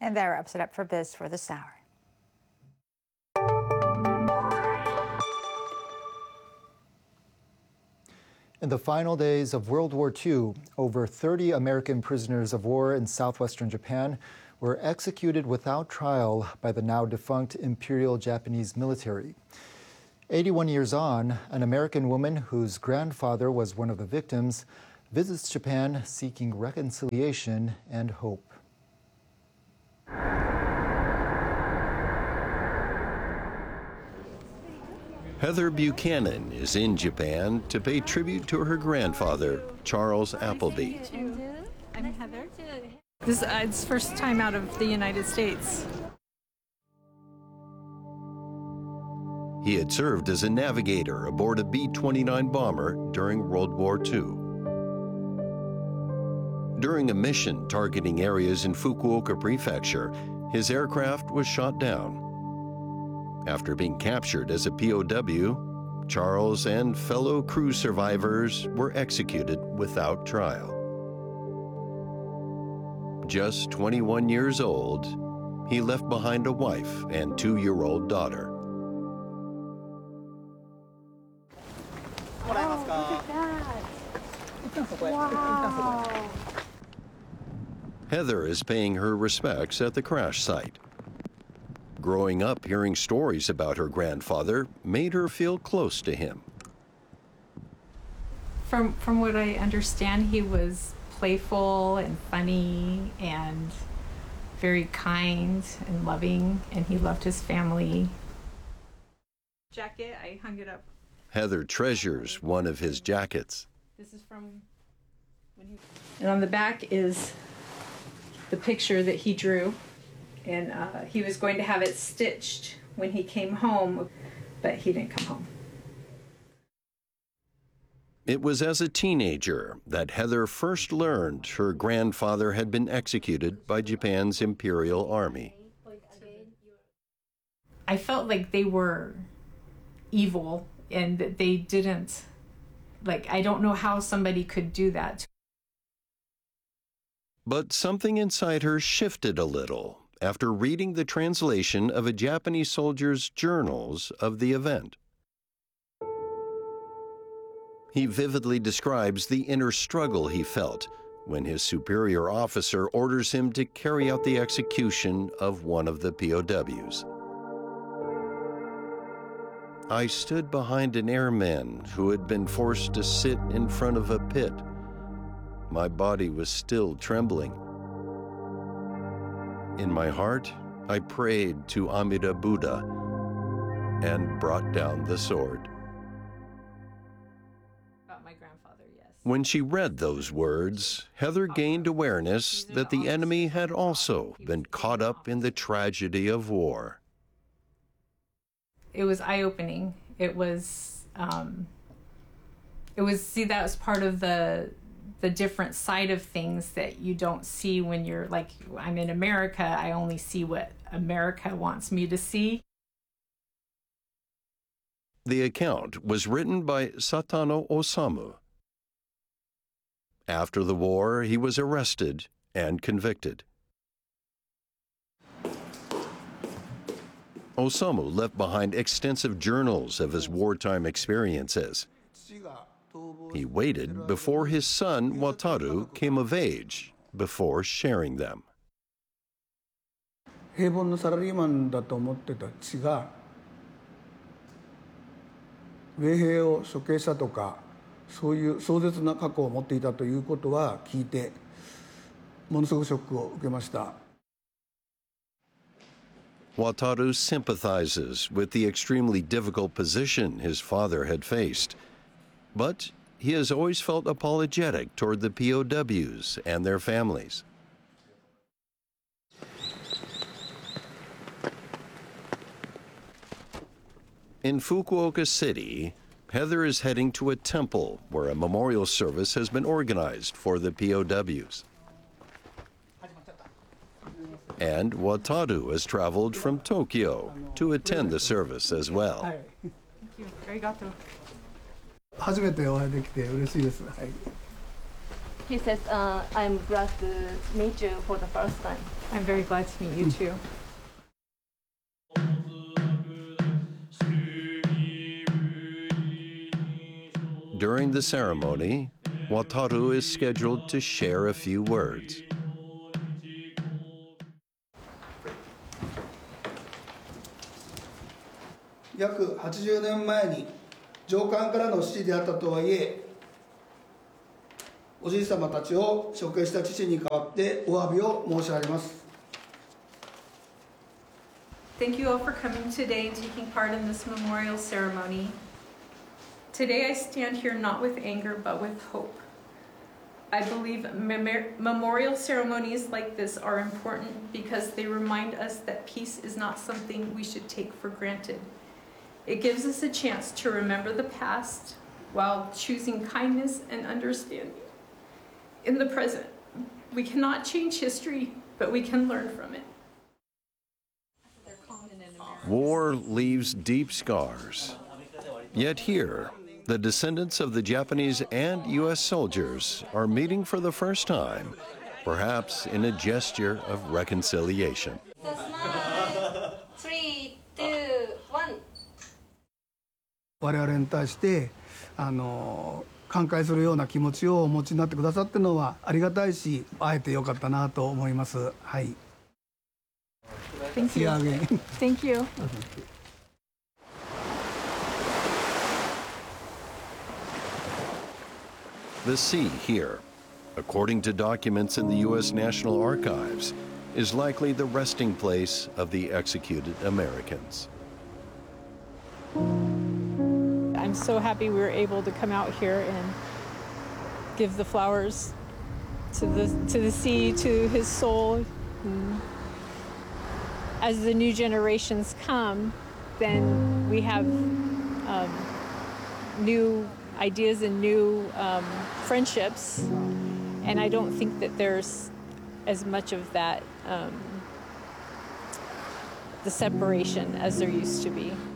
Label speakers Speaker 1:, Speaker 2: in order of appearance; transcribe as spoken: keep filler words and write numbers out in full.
Speaker 1: And that wraps it up for Biz for this hour.
Speaker 2: In the final days of World War Two, over thirty American prisoners of war in southwestern Japan were executed without trial by the now defunct Imperial Japanese military. eighty-one years on, an American woman whose grandfather was one of the victims visits Japan seeking reconciliation and hope.
Speaker 3: Heather Buchanan is in Japan to pay tribute to her grandfather, Charles Appleby.
Speaker 4: I'm Heather. This is uh, it's first time out of the United States.
Speaker 3: He had served as a navigator aboard a B twenty-nine bomber during World War Two. During a mission targeting areas in Fukuoka Prefecture, his aircraft was shot down. After being captured as a P O W, Charles and fellow crew survivors were executed without trial. Just twenty-one years old, he left behind a wife and two-year-old daughter.
Speaker 1: Oh, look at that. Wow.
Speaker 3: Heather is paying her respects at the crash site. Growing up hearing stories about her grandfather made her feel close to him.
Speaker 4: From from what I understand, he was playful and funny and very kind and loving, and he loved his family. Jacket, I hung it up.
Speaker 3: Heather treasures one of his jackets.
Speaker 4: This is from when he... And on the back is the picture that he drew. And uh, he was going to have it stitched when he came home, but he didn't come home.
Speaker 3: It was as a teenager that Heather first learned her grandfather had been executed by Japan's Imperial Army.
Speaker 4: I felt like they were evil and that they didn't, like, I don't know how somebody could do that.
Speaker 3: But something inside her shifted a little after reading the translation of a Japanese soldier's journals of the event. He vividly describes the inner struggle he felt when his superior officer orders him to carry out the execution of one of the P O Ws. I stood behind an airman who had been forced to sit in front of a pit. My body was still trembling. In my heart, I prayed to Amida Buddha and brought down the sword.
Speaker 4: About my grandfather, yes.
Speaker 3: When she read those words, Heather gained awareness that the enemy had also been caught up in the tragedy of war.
Speaker 4: It was eye-opening. It was, um, it was, see, that was part of the the different side of things that you don't see when you're like, I'm in America, I only see what America wants me to see.
Speaker 3: The account was written by Satano Osamu. After the war, he was arrested and convicted. Osamu left behind extensive journals of his wartime experiences. He waited before his son, Wataru, came of age before sharing them.
Speaker 5: 平凡なサラリーマンだと思ってた血が米兵を処刑したとかそういう壮絶な過去を持っていたということは聞いてものすごくショックを受けました。
Speaker 3: Wataru sympathizes with the extremely difficult position his father had faced, but he has always felt apologetic toward the P O Ws and their families. In Fukuoka City, Heather is heading to a temple where a memorial service has been organized for the P O Ws. And Wataru has traveled from Tokyo to attend the service as well.
Speaker 4: Thank you. Arigato.
Speaker 5: 初めてお会いできて嬉しいです。はい。
Speaker 6: he says, uh, I'm glad to meet you for the first time.
Speaker 4: I'm very glad to meet you too.
Speaker 3: During the ceremony, Wataru is scheduled to share a few words.
Speaker 5: 約はちじゅうねんまえに上官からの指示であったとはいえ、おじい様たちを処刑した父に代わってお詫びを申し上げます。
Speaker 4: Thank you all for coming today and taking part in this memorial ceremony. Today I stand here not with anger but with hope. I believe mem- memorial ceremonies like this are important because they remind us that peace is not something we should take for granted. It gives us a chance to remember the past while choosing kindness and understanding. In the present, we cannot change history, but we can learn from it.
Speaker 3: War leaves deep scars. Yet here, the descendants of the Japanese and U S soldiers are meeting for the first time, perhaps in a gesture of reconciliation.
Speaker 6: So smile. Three, two, one.
Speaker 5: 我々に対してあの感慨するような気持ちをお持ちになってくださっているのはありがたいし、会えてよかったなと思います。はい。
Speaker 4: Thank you. Thank you.
Speaker 3: The sea here, according to documents in the U S National Archives, is likely the resting place of the executed Americans.
Speaker 7: I'm so happy we were able to come out here and give the flowers to the to the sea, to his soul. And as the new generations come, then we have um, new ideas and new um, friendships, and I don't think that there's as much of that um, the separation as there used to be.